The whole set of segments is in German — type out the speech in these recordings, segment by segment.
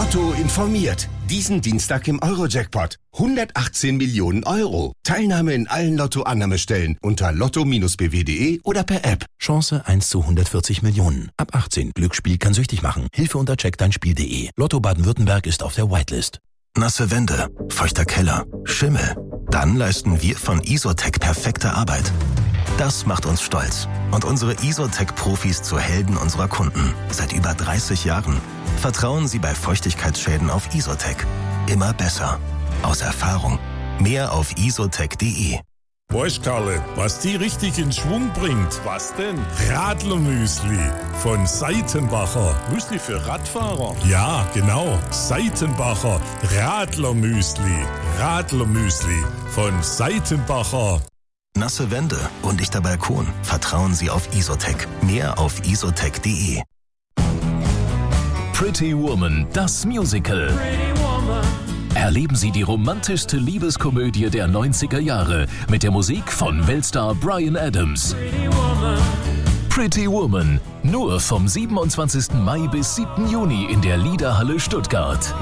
Lotto informiert. Diesen Dienstag im Euro-Jackpot. 118 Millionen Euro. Teilnahme in allen Lotto-Annahmestellen unter lotto-bw.de oder per App. Chance 1 zu 140 Millionen. Ab 18. Glücksspiel kann süchtig machen. Hilfe unter checkdeinspiel.de. Lotto Baden-Württemberg ist auf der Whitelist. Nasse Wände, feuchter Keller, Schimmel. Dann leisten wir von Isotec perfekte Arbeit. Das macht uns stolz und unsere Isotec-Profis zu Helden unserer Kunden. Seit über 30 Jahren. Vertrauen Sie bei Feuchtigkeitsschäden auf Isotec. Immer besser. Aus Erfahrung. Mehr auf isotec.de. Weißt, Karle, was die richtig in Schwung bringt? Was denn? Radlermüsli von Seitenbacher. Müsli für Radfahrer? Ja, genau. Seitenbacher Radlermüsli. Radlermüsli von Seitenbacher. Nasse Wände, undichter Balkon. Vertrauen Sie auf Isotec. Mehr auf isotec.de. Pretty Woman, das Musical. Erleben Sie die romantischste Liebeskomödie der 90er Jahre mit der Musik von Weltstar Bryan Adams. Pretty Woman, nur vom 27. Mai bis 7. Juni in der Liederhalle Stuttgart.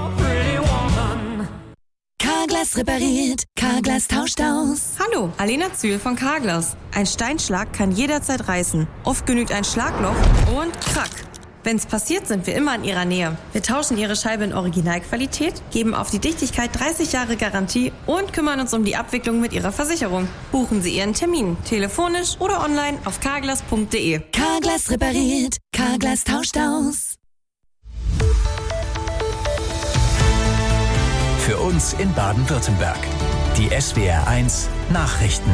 Carglass repariert, Carglass tauscht aus. Hallo, Alena Zühl von Carglass. Ein Steinschlag kann jederzeit reißen. Oft genügt ein Schlagloch und krack. Wenn's passiert, sind wir immer in Ihrer Nähe. Wir tauschen Ihre Scheibe in Originalqualität, geben auf die Dichtigkeit 30 Jahre Garantie und kümmern uns um die Abwicklung mit Ihrer Versicherung. Buchen Sie Ihren Termin, telefonisch oder online auf carglass.de. Carglass repariert, Carglass tauscht aus. Für uns in Baden-Württemberg. Die SWR1 Nachrichten.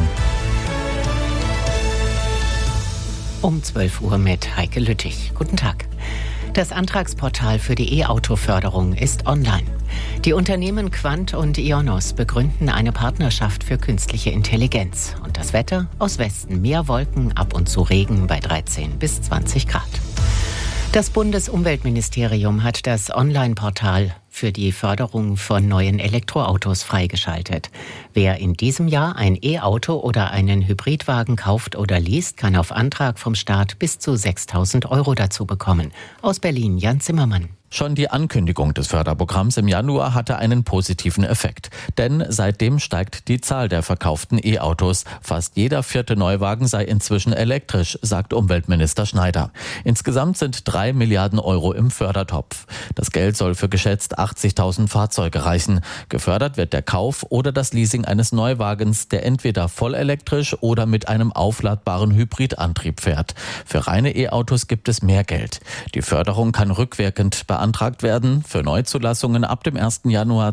Um 12 Uhr mit Heike Lüttich. Guten Tag. Das Antragsportal für die E-Auto-Förderung ist online. Die Unternehmen Quant und Ionos begründen eine Partnerschaft für künstliche Intelligenz. Und das Wetter? Aus Westen mehr Wolken, ab und zu Regen bei 13 bis 20 Grad. Das Bundesumweltministerium hat das Online-Portal für die Förderung von neuen Elektroautos freigeschaltet. Wer in diesem Jahr ein E-Auto oder einen Hybridwagen kauft oder liest, kann auf Antrag vom Staat bis zu 6.000 € dazu bekommen. Aus Berlin, Jan Zimmermann. Schon die Ankündigung des Förderprogramms im Januar hatte einen positiven Effekt. Denn seitdem steigt die Zahl der verkauften E-Autos. Fast jeder 4. Neuwagen sei inzwischen elektrisch, sagt Umweltminister Schneider. Insgesamt sind 3 Milliarden € im Fördertopf. Das Geld soll für geschätzt 80.000 Fahrzeuge reichen. Gefördert wird der Kauf oder das Leasing eines Neuwagens, der entweder vollelektrisch oder mit einem aufladbaren Hybridantrieb fährt. Für reine E-Autos gibt es mehr Geld. Die Förderung kann rückwirkend beantragt werden für Neuzulassungen ab dem 1. Januar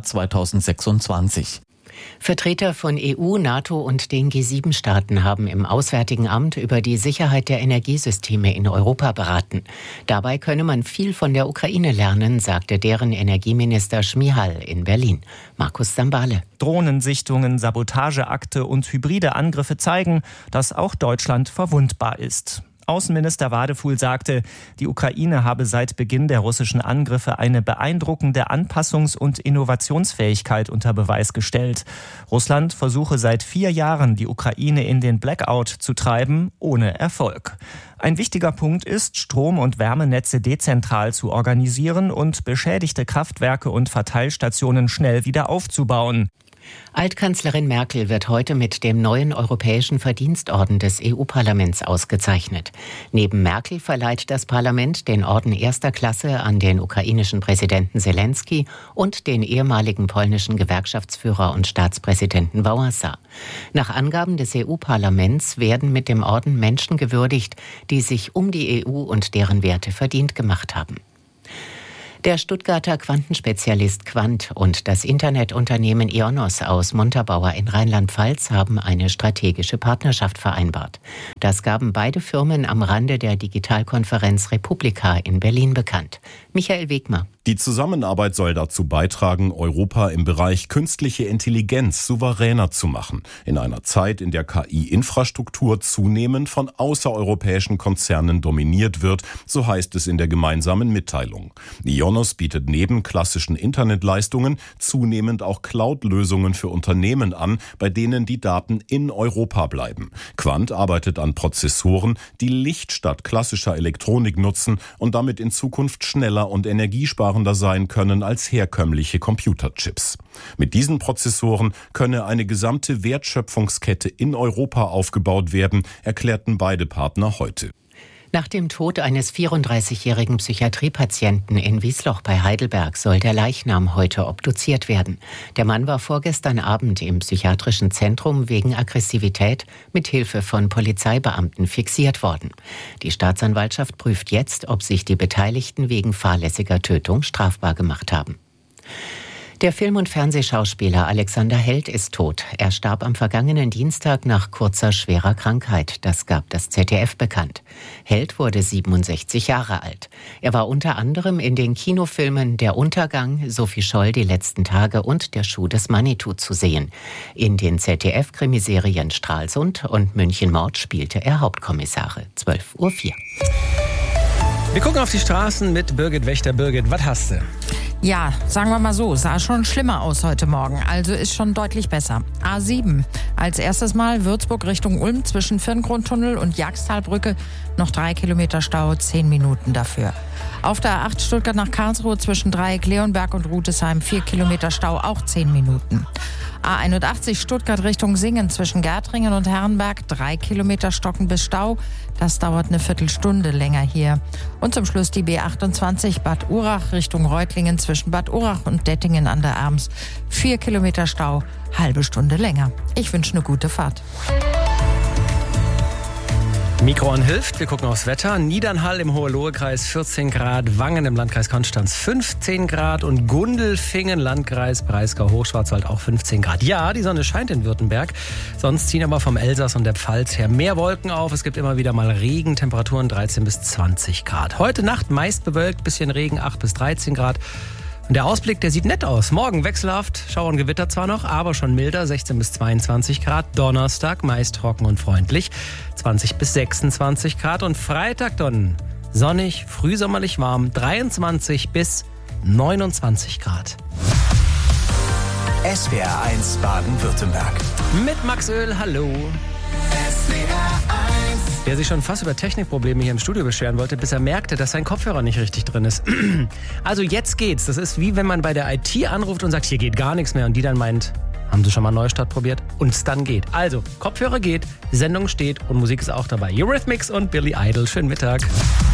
2026. Vertreter von EU, NATO und den G7-Staaten haben im Auswärtigen Amt über die Sicherheit der Energiesysteme in Europa beraten. Dabei könne man viel von der Ukraine lernen, sagte deren Energieminister Šmihal in Berlin. Markus Sambale. Drohnensichtungen, Sabotageakte und hybride Angriffe zeigen, dass auch Deutschland verwundbar ist. Außenminister Wadefuhl sagte, die Ukraine habe seit Beginn der russischen Angriffe eine beeindruckende Anpassungs- und Innovationsfähigkeit unter Beweis gestellt. Russland versuche seit 4 Jahren, die Ukraine in den Blackout zu treiben, ohne Erfolg. Ein wichtiger Punkt ist, Strom- und Wärmenetze dezentral zu organisieren und beschädigte Kraftwerke und Verteilstationen schnell wieder aufzubauen. Altkanzlerin Merkel wird heute mit dem neuen Europäischen Verdienstorden des EU-Parlaments ausgezeichnet. Neben Merkel verleiht das Parlament den Orden erster Klasse an den ukrainischen Präsidenten Selenskyj und den ehemaligen polnischen Gewerkschaftsführer und Staatspräsidenten Wałęsa. Nach Angaben des EU-Parlaments werden mit dem Orden Menschen gewürdigt, die sich um die EU und deren Werte verdient gemacht haben. Der Stuttgarter Quantenspezialist Quant und das Internetunternehmen Ionos aus Montabaur in Rheinland-Pfalz haben eine strategische Partnerschaft vereinbart. Das gaben beide Firmen am Rande der Digitalkonferenz Republika in Berlin bekannt. Michael Wegmer. Die Zusammenarbeit soll dazu beitragen, Europa im Bereich künstliche Intelligenz souveräner zu machen. In einer Zeit, in der KI-Infrastruktur zunehmend von außereuropäischen Konzernen dominiert wird, so heißt es in der gemeinsamen Mitteilung. Ionos bietet neben klassischen Internetleistungen zunehmend auch Cloud-Lösungen für Unternehmen an, bei denen die Daten in Europa bleiben. Quant arbeitet an Prozessoren, die Licht statt klassischer Elektronik nutzen und damit in Zukunft schneller und energiesparender platzsparender sein können als herkömmliche Computerchips. Mit diesen Prozessoren könne eine gesamte Wertschöpfungskette in Europa aufgebaut werden, erklärten beide Partner heute. Nach dem Tod eines 34-jährigen Psychiatriepatienten in Wiesloch bei Heidelberg soll der Leichnam heute obduziert werden. Der Mann war vorgestern Abend im psychiatrischen Zentrum wegen Aggressivität mit Hilfe von Polizeibeamten fixiert worden. Die Staatsanwaltschaft prüft jetzt, ob sich die Beteiligten wegen fahrlässiger Tötung strafbar gemacht haben. Der Film- und Fernsehschauspieler Alexander Held ist tot. Er starb am vergangenen Dienstag nach kurzer, schwerer Krankheit. Das gab das ZDF bekannt. Held wurde 67 Jahre alt. Er war unter anderem in den Kinofilmen Der Untergang, Sophie Scholl, Die letzten Tage und Der Schuh des Manitou zu sehen. In den ZDF-Krimiserien Stralsund und München Mord spielte er Hauptkommissare. 12:04 Uhr. Wir gucken auf die Straßen mit Birgit Wächter. Birgit, was hast du? Ja, sagen wir mal so, sah schon schlimmer aus heute Morgen, also ist schon deutlich besser. A7, als erstes Mal Würzburg Richtung Ulm zwischen Firngrundtunnel und Jagstalbrücke, noch 3 Kilometer Stau, 10 Minuten dafür. Auf der A8 Stuttgart nach Karlsruhe zwischen Dreieck Leonberg und Rutesheim 4 Kilometer Stau, auch 10 Minuten. A81 Stuttgart Richtung Singen zwischen Gärtringen und Herrenberg 3 Kilometer Stocken bis Stau. Das dauert eine Viertelstunde länger hier. Und zum Schluss die B28 Bad Urach Richtung Reutlingen zwischen Bad Urach und Dettingen an der Erms. 4 Kilometer Stau, halbe Stunde länger. Ich wünsche eine gute Fahrt. Mikro hilft, wir gucken aufs Wetter. Niedernhall im Hohe-Lohe-Kreis 14 Grad, Wangen im Landkreis Konstanz 15 Grad und Gundelfingen, Landkreis Breisgau-Hochschwarzwald auch 15 Grad. Ja, die Sonne scheint in Württemberg, sonst ziehen aber vom Elsass und der Pfalz her mehr Wolken auf. Es gibt immer wieder mal Regen, Temperaturen 13 bis 20 Grad. Heute Nacht meist bewölkt, bisschen Regen, 8 bis 13 Grad. Und der Ausblick, der sieht nett aus. Morgen wechselhaft, Schauer und Gewitter zwar noch, aber schon milder, 16 bis 22 Grad. Donnerstag meist trocken und freundlich, 20 bis 26 Grad. Und Freitag dann sonnig, frühsommerlich warm, 23 bis 29 Grad. SWR1 Baden-Württemberg. Mit Max Öl, hallo. Der sich schon fast über Technikprobleme hier im Studio beschweren wollte, bis er merkte, dass sein Kopfhörer nicht richtig drin ist. Also jetzt geht's. Das ist wie wenn man bei der IT anruft und sagt, hier geht gar nichts mehr. Und die dann meint, haben Sie schon mal Neustart probiert? Und es dann geht. Also, Kopfhörer geht, Sendung steht und Musik ist auch dabei. Eurythmics und Billy Idol. Schönen Mittag.